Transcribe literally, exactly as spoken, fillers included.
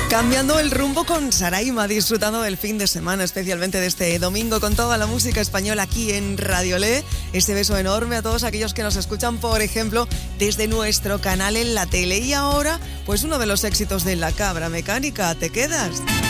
Cambiando el rumbo con Saraima, disfrutando del fin de semana, especialmente de este domingo con toda la música española aquí en Radio Le. Ese beso enorme a todos aquellos que nos escuchan, por ejemplo, desde nuestro canal en la tele. Y ahora, pues uno de los éxitos de La Cabra Mecánica, ¿te quedas?